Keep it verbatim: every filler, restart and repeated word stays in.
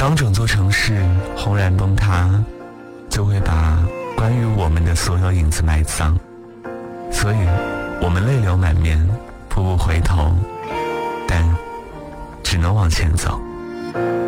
当整座城市轰然崩塌，就会把关于我们的所有影子埋葬，所以我们泪流满面，步步回头，但只能往前走。